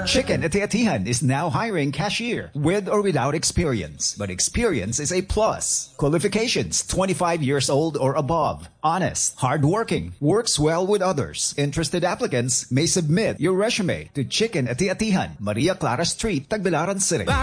Chicken Ati-Atihan is now hiring cashier with or without experience. But experience is a plus. Qualifications, 25 years old or above. Honest, hardworking, works well with others. Interested applicants may submit your resume to Chicken Ati-Atihan, Maria Clara Street, Tagbilaran City.